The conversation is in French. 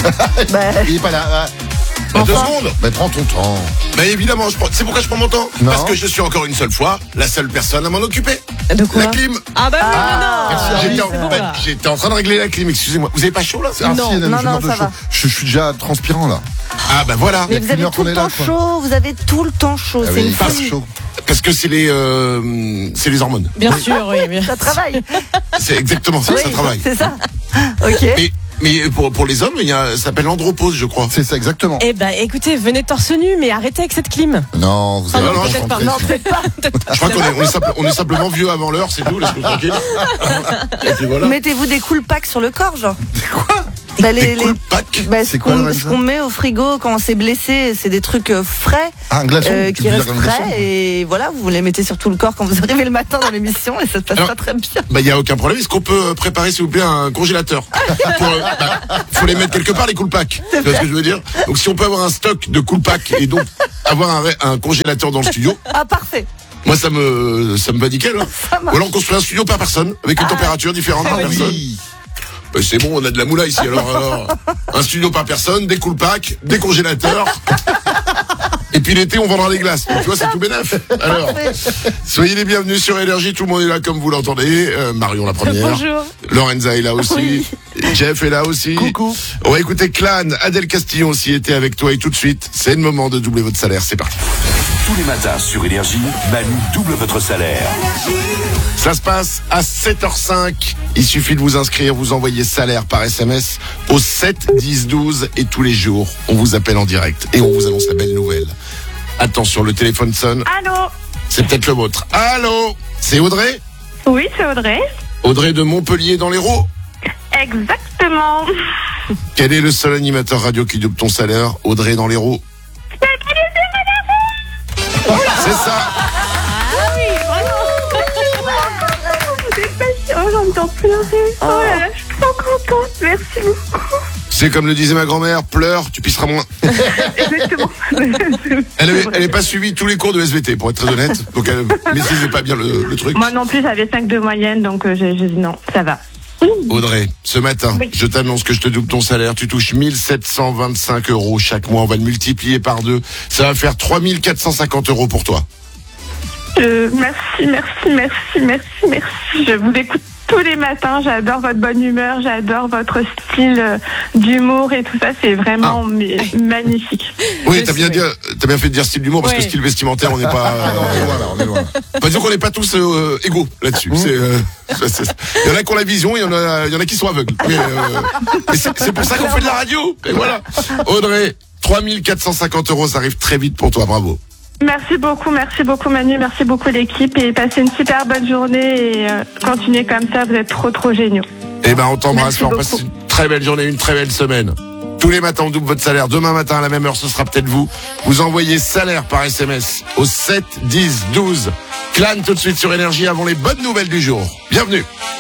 Il est pas là. Bah, 2 secondes. Mais prends ton temps. Mais évidemment, c'est pourquoi je prends mon temps. Non. Parce que je suis encore une seule fois la seule personne à m'en occuper. De quoi? La clim. Ah bah oui, J'étais non. en, j'étais en train de régler la clim, excusez-moi. Vous avez pas chaud là? Ah, Non. si, Non, j'ai un peu ça chaud. va. Je suis déjà transpirant là. Ah bah voilà. Mais vous avez qu'une heure tout qu'on le est temps là, quoi. chaud, vous avez tout le temps chaud, Ah c'est oui, une pas folie. chaud. Parce que c'est les hormones. Bien sûr, oui. Bien. Ça travaille. C'est exactement ça, Oui, ça travaille. c'est ça. Ok. Mais pour les hommes, ça s'appelle l'andropause, je crois. C'est ça, exactement. Eh ben, écoutez, venez torse nu, mais arrêtez avec cette clim. Non, vous Ah allez non, pas peut-être pas. concentrer. Non, peut-être pas. Je crois on est simplement vieux avant l'heure, c'est tout, laisse-nous tranquille. Et puis voilà. Mettez-vous des cool packs sur le corps, genre. Quoi? Bah, Des cool packs. bah, C'est quoi, ce Lorenza qu'on met au frigo quand on s'est blessé, c'est des trucs frais, Ah, un glaçon. Tu qui veux dire restent un glaçon frais, et voilà, vous les mettez sur tout le corps quand vous arrivez le matin dans l'émission, et ça se passe Alors, pas très bien. Bah, y a aucun problème. Est-ce qu'on peut préparer, s'il vous plaît, un congélateur? Faut les mettre quelque part, les cool packs. Tu vois ce que je veux dire? Donc, si on peut avoir un stock de cool packs et donc avoir un congélateur dans le studio, Ah, parfait. moi, ça me va nickel, hein. Ça marche. Ou alors, on construit un studio par personne, avec une température différente par personne. Oui. Bah, c'est bon, on a de la moula ici, alors. Un studio par personne, des cool packs, des congélateurs. Et puis l'été, on vendra les glaces. Donc, tu vois, c'est tout bénef. Alors, soyez les bienvenus sur Énergie. Tout le monde est là, comme vous l'entendez. Marion, la première. Bonjour. Lorenza est là aussi. Oui. Jeff est là aussi. Coucou. On va écouter Clan. Adèle Castillon aussi était avec toi. Et tout de suite, c'est le moment de doubler votre salaire. C'est parti. Tous les matins sur Énergie, Manu double votre salaire. Ça se passe à 7h05. Il suffit de vous inscrire, vous envoyez salaire par SMS au 7 10 12 et tous les jours, on vous appelle en direct et on vous annonce la belle nouvelle. Attention, le téléphone sonne. Allô? C'est peut-être le vôtre. Allô? C'est Audrey? Oui, c'est Audrey. Audrey de Montpellier dans l'Hérault. Exactement. Quel est le seul animateur radio qui double ton salaire? Audrey dans l'Hérault. C'est ça. Oh, j'entends pleurer. Oh là là, je suis trop contente. Merci beaucoup. C'est comme le disait ma grand-mère, pleure, tu pisseras moins. Exactement. Elle est pas suivi tous les cours de SVT, pour être très honnête. Donc elle maîtrisait pas bien le truc. Moi non plus, j'avais 5 de moyenne, donc j'ai dit non, ça va. Audrey, ce matin, Oui. je t'annonce que je te double ton salaire. Tu touches 1725 € chaque mois. On va le multiplier par 2. Ça va faire 3450 € pour toi. Merci. Je vous écoute tous les matins. J'adore votre bonne humeur, j'adore votre style d'humour et tout ça. C'est vraiment magnifique. Oui, Je t'as bien fait de dire style d'humour parce que Ouais. style vestimentaire, on n'est pas. On est loin. Pas dire qu'on n'est pas tous égaux là-dessus. Il y en a qui ont la vision, il y en a qui sont aveugles. Mais c'est pour ça qu'on fait de la radio. Et voilà. Audrey, 3450 €, ça arrive très vite pour toi. Bravo. Merci beaucoup Manu, merci beaucoup l'équipe et passez une super bonne journée et continuez comme ça, vous êtes trop géniaux. Eh ben, on t'embrasse. Merci On passe beaucoup. une très belle journée, une très belle semaine. Tous les matins, on double votre salaire. Demain matin, à la même heure, ce sera peut-être vous. Vous envoyez salaire par SMS au 7 10 12. Clan tout de suite sur Énergie avant les bonnes nouvelles du jour. Bienvenue.